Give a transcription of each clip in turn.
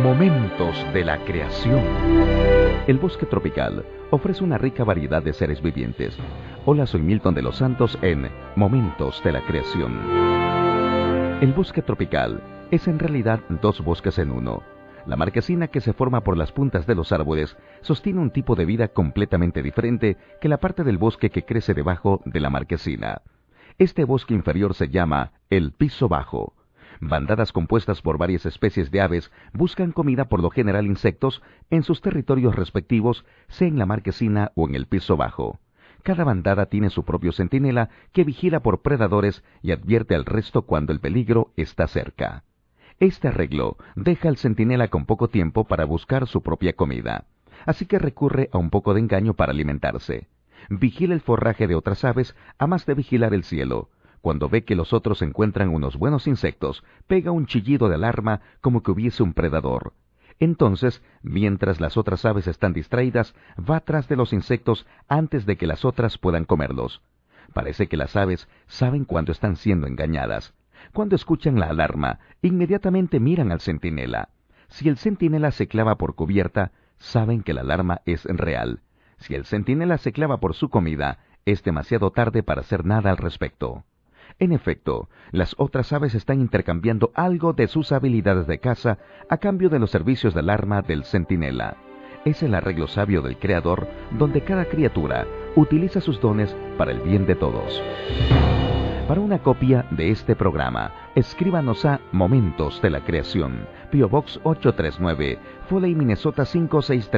Momentos de la creación. El bosque tropical ofrece una rica variedad de seres vivientes. Hola, soy Milton de los Santos en Momentos de la creación. El bosque tropical es en realidad dos bosques en uno. La marquesina, que se forma por las puntas de los árboles, sostiene un tipo de vida completamente diferente que la parte del bosque que crece debajo de la marquesina. Este bosque inferior se llama el piso bajo. Bandadas compuestas por varias especies de aves buscan comida, por lo general insectos, en sus territorios respectivos, sea en la marquesina o en el piso bajo. Cada bandada tiene su propio centinela que vigila por predadores y advierte al resto cuando el peligro está cerca. Este arreglo deja al centinela con poco tiempo para buscar su propia comida, así que recurre a un poco de engaño para alimentarse. Vigila el forraje de otras aves, a más de vigilar el cielo. Cuando ve que los otros encuentran unos buenos insectos, pega un chillido de alarma como que hubiese un predador. Entonces, mientras las otras aves están distraídas, va tras de los insectos antes de que las otras puedan comerlos. Parece que las aves saben cuando están siendo engañadas. Cuando escuchan la alarma, inmediatamente miran al centinela. Si el centinela se clava por cubierta, saben que la alarma es real. Si el centinela se clava por su comida, es demasiado tarde para hacer nada al respecto. En efecto, las otras aves están intercambiando algo de sus habilidades de caza a cambio de los servicios de alarma del centinela. Es el arreglo sabio del Creador, donde cada criatura utiliza sus dones para el bien de todos. Para una copia de este programa, escríbanos a Momentos de la Creación, P.O. Box 839, Foley, Minnesota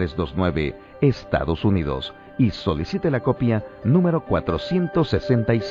56329, Estados Unidos, y solicite la copia número 466.